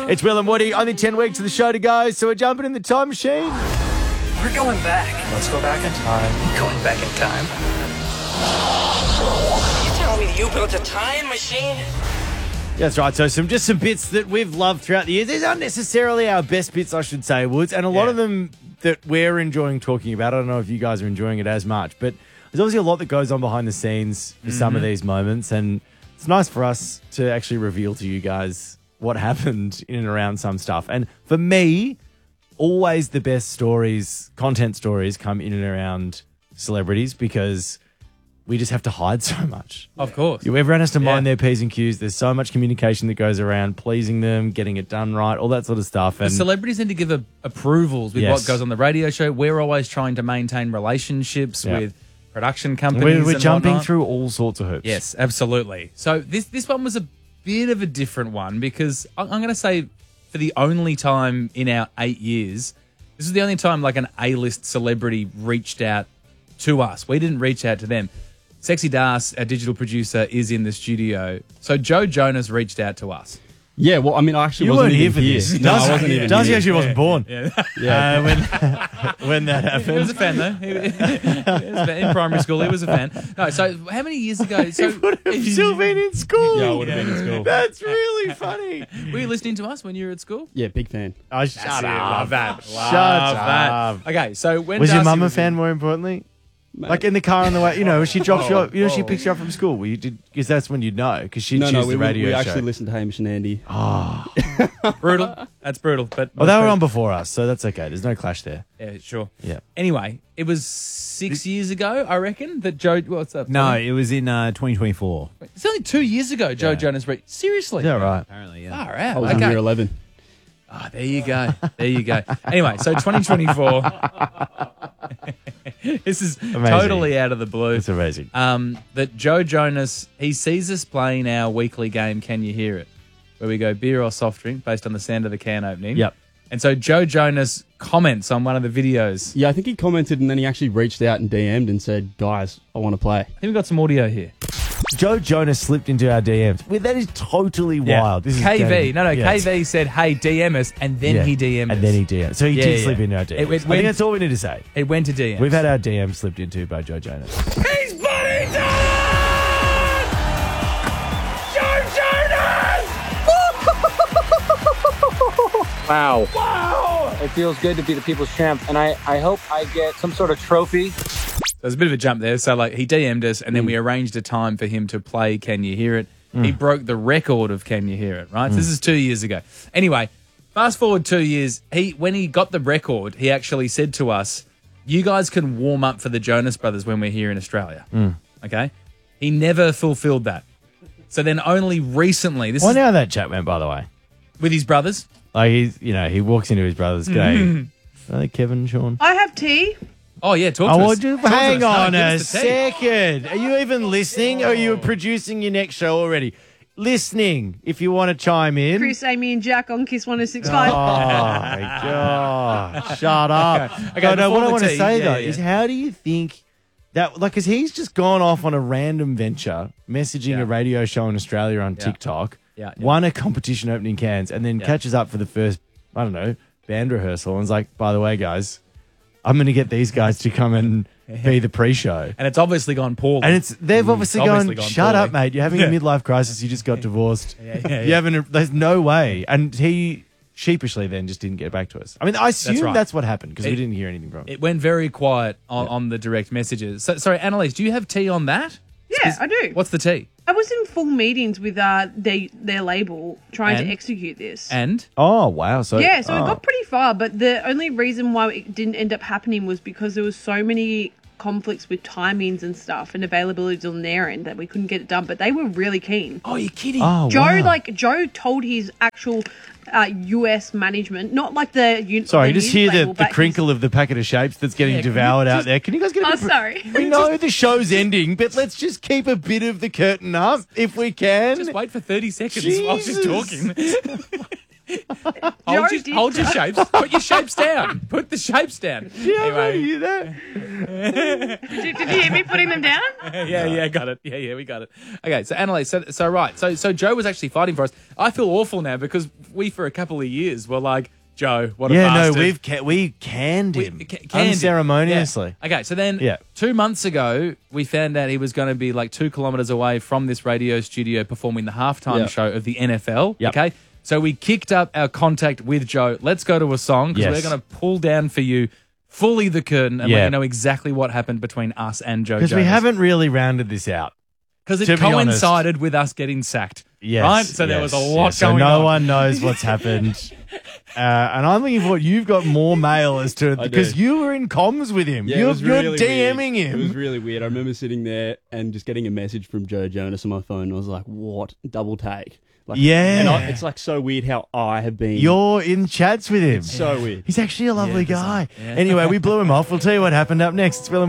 It's Will and Woody. Only 10 weeks of the show to go, so we're jumping in the time machine. We're going back. Let's go back in time. Going back in time. You telling me you built a time machine? Yeah, that's right. So some bits that we've loved throughout the years. These aren't necessarily our best bits, I should say, Woods, and a lot of them that we're enjoying talking about. I don't know if you guys are enjoying it as much, but there's obviously a lot that goes on behind the scenes for some of these moments, and it's nice for us to actually reveal to you guys what happened in and around some stuff. And for me, always the best stories, content stories, come in and around celebrities because we just have to hide so much. Of course. Everyone has to mind their P's and Q's. There's so much communication that goes around, pleasing them, getting it done right, all that sort of stuff. And the celebrities need to give approvals with what goes on the radio show. We're always trying to maintain relationships with production companies. We're jumping whatnot. through all sorts of hoops. Yes, absolutely. So this one was a bit of a different one because I'm going to say for the only time in our 8 years, this is the only time like an A-list celebrity reached out to us. We didn't reach out to them. Sexy Das, our digital producer, is in the studio. So Joe Jonas reached out to us. Yeah, well, I mean, I actually You wasn't weren't here even for here. this. No, I wasn't even Darcy here. actually wasn't born Yeah. when that happened. He was a fan, though. He was a fan. In primary school, he was a fan. No, so how many years ago? So Would have still been in school. Yeah, I would have been in school. That's really funny. were you listening to us when you were at school? Yeah, big fan. Oh, shut up. Love that. Shut Love that. up. Okay, so when Was your Darcy mum a was fan, more importantly? Like in the car on the way, she drops you off, she picks you up from school. Because that's when you'd know, because she'd choose the radio we show. actually listened to Hamish and Andy. brutal. That's brutal. But Well, they were on before us, so that's okay. There's no clash there. Yeah, sure. Yeah. Anyway, it was 6 years ago, I reckon, that Joe. What's up? No, Tony? it was in 2024. It's only 2 years ago. Joe Jonas reached. Seriously? Yeah, right. Apparently, yeah. Far out. I was in year 11. Oh, there you go. There you go. Anyway, so 2024. This is totally out of the blue. It's amazing. That Joe Jonas, he sees us playing our weekly game, Can You Hear It? Where we go beer or soft drink based on the sound of the can opening. Yep. And so Joe Jonas comments on one of the videos. Yeah, I think he commented and then he actually reached out and DM'd and said, guys, I want to play. I think we've got some audio here. Joe Jonas slipped into our DMs. Well, that is totally wild. This is KV. No, Yeah. KV said, hey, DM us, and then he DM'd us. And then he DM'd. So he did slip into our DMs. It I think went- that's all we need to say. It went to DM. We've had our DMs slipped into by Joe Jonas. He's bloody done! Joe Jonas! Wow. It feels good to be the people's champ, and I hope I get some sort of trophy. There's a bit of a jump there. So, like, he DM'd us, and then we arranged a time for him to play Can You Hear It? He broke the record of Can You Hear It, right? So this is 2 years ago. Anyway, fast forward 2 years. When he got the record, he actually said to us, you guys can warm up for the Jonas Brothers when we're here in Australia. Okay? He never fulfilled that. So then only recently, Well, now that chat went, by the way. with his brothers. Like, he walks into his brother's g'day. Are they Kevin and Sean? I have tea. Oh, yeah, talk to Oh, us. well, Talk to hang us. No, on give a us the tea. second. Are you even listening, or are you producing your next show already? Listening, if you want to chime in. Chris, Amy, and Jack on Kiss 1065. Oh, my God. Shut up. Okay, no, what I before want the to tea, say, yeah, though, yeah. is how do you think that, like, because he's just gone off on a random venture, messaging a radio show in Australia on TikTok, won a competition opening cans, and then catches up for the first, I don't know, band rehearsal, and is like, by the way, guys, I'm going to get these guys to come and be the pre-show. And it's obviously gone poorly. And they've obviously gone, shut poorly. up, mate. You're having a midlife crisis. You just got divorced. Yeah. There's no way. And he sheepishly then just didn't get back to us. I mean, I assume that's what happened because we didn't hear anything from him. It went very quiet on the direct messages. So, sorry, Annalise, do you have tea on that? Yeah, I do. What's the tea? I was in full meetings with their label trying And? to execute this. And? Oh, wow. So So it got pretty far, but the only reason why it didn't end up happening was because there was so many conflicts with timings and stuff and availabilities on their end that we couldn't get it done, but they were really keen. Oh, you're kidding. Oh, Joe told his actual US management, not like the Sorry, the just news hear label, the but crinkle of the packet of shapes that's getting devoured out there. Can you guys get a Oh, bit sorry. We know the show's ending, but let's just keep a bit of the curtain up if we can. Just wait for 30 seconds while she's Jesus. talking. Hold your shapes. Put your shapes down. Put the shapes down. Anyway. You there? Did you hear me putting them down? Yeah, got it. Yeah, we got it. Okay, so Annalise, so Joe was actually fighting for us. I feel awful now because we, for a couple of years, were like, Joe, what a bastard. We canned him canned him. unceremoniously. Yeah. Okay, so then Yeah. 2 months ago, we found out he was going to be like 2 kilometres away from this radio studio performing the halftime Yeah. show of the NFL. Yep. Okay, so we kicked up our contact with Joe. Let's go to a song because Yes. we're going to pull down for you fully the curtain and let Yeah. you know exactly what happened between us and Joe Because we haven't really rounded this out. because it to be honest. coincided with us getting sacked. Yes. Right? So there yes, was a lot yes. So going no on. one knows what's happened. And I'm thinking what you've got more mail as to I because do. you were in comms with him. Yeah, it you're was really DMing weird. It was him. really weird. I remember sitting there and just getting a message from Joe Jonas on my phone. I was like, what? Double take. Like, Yeah. And it's like so weird how I have been. You're in chats with him. so weird. He's actually a lovely guy. Yeah. Anyway, we blew him off. We'll tell you what happened up next. It's Will